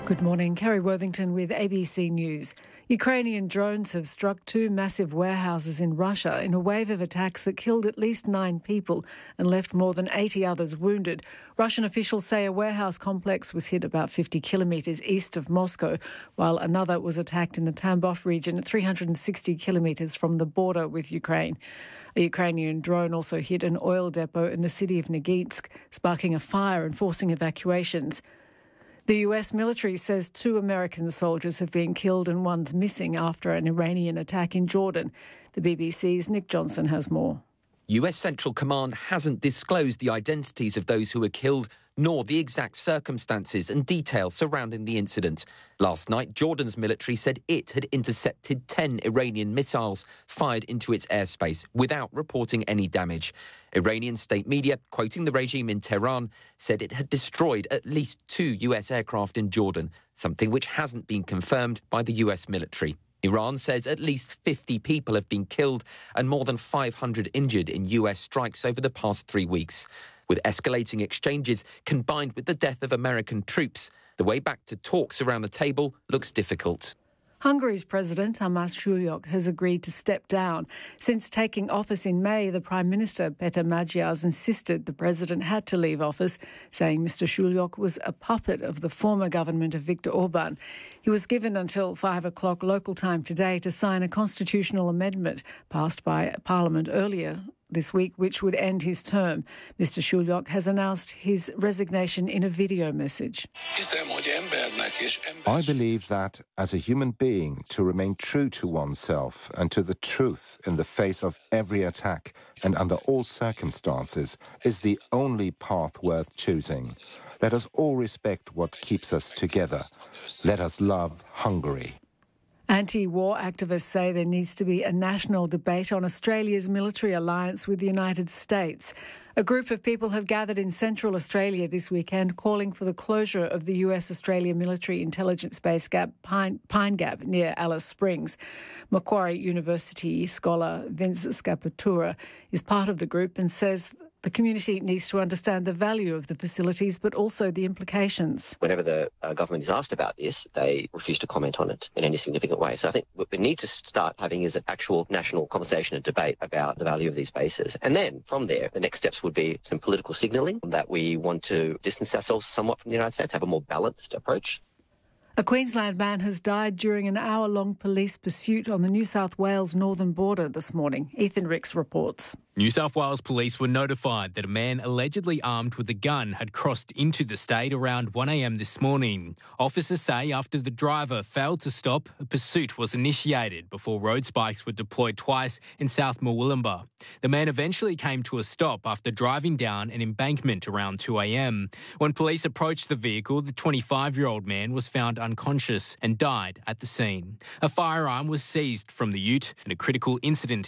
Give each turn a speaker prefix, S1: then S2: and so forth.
S1: Good morning. Kerry Worthington with ABC News. Ukrainian drones have struck two massive warehouses in Russia in a wave of attacks that killed at least 9 people and left more than 80 others wounded. Russian officials say a warehouse complex was hit about 50 kilometres east of Moscow, while another was attacked in the Tambov region at 360 kilometres from the border with Ukraine. A Ukrainian drone also hit an oil depot in the city of Negitsk, sparking a fire and forcing evacuations. The US military says 2 American soldiers have been killed and one's missing after an Iranian attack in Jordan. The BBC's Nick Johnson has more.
S2: US Central Command hasn't disclosed the identities of those who were killed, nor the exact circumstances and details surrounding the incident. Last night, Jordan's military said it had intercepted 10 Iranian missiles fired into its airspace without reporting any damage. Iranian state media, quoting the regime in Tehran, said it had destroyed at least 2 US aircraft in Jordan, something which hasn't been confirmed by the US military. Iran says at least 50 people have been killed and more than 500 injured in US strikes over the past 3 weeks. With escalating exchanges combined with the death of American troops, the way back to talks around the table looks difficult.
S1: Hungary's president, Tamás Sulyok, has agreed to step down. Since taking office in May, the Prime Minister, Péter Magyars, insisted the president had to leave office, saying Mr Sulyok was a puppet of the former government of Viktor Orban. He was given until 5 o'clock local time today to sign a constitutional amendment passed by Parliament earlier this week, which would end his term. Mr Sulyok has announced his resignation in a video message.
S3: I believe that, as a human being, to remain true to oneself and to the truth in the face of every attack and under all circumstances is the only path worth choosing. Let us all respect what keeps us together. Let us love Hungary.
S1: Anti-war activists say there needs to be a national debate on Australia's military alliance with the United States. A group of people have gathered in central Australia this weekend calling for the closure of the US-Australia military intelligence base Pine Gap near Alice Springs. Macquarie University scholar Vince Scapatura is part of the group and says the community needs to understand the value of the facilities, but also the implications.
S4: Whenever the government is asked about this, they refuse to comment on it in any significant way. So I think what we need to start having is an actual national conversation and debate about the value of these bases. And then from there, the next steps would be some political signalling that we want to distance ourselves somewhat from the United States, have a more balanced approach.
S1: A Queensland man has died during an hour-long police pursuit on the New South Wales northern border this morning. Ethan Ricks reports.
S5: New South Wales police were notified that a man allegedly armed with a gun had crossed into the state around 1 a.m. this morning. Officers say after the driver failed to stop, a pursuit was initiated before road spikes were deployed twice in South Murwillumbah. The man eventually came to a stop after driving down an embankment around 2 a.m. When police approached the vehicle, the 25-year-old man was found unconscious and died at the scene. A firearm was seized from the ute and a critical incident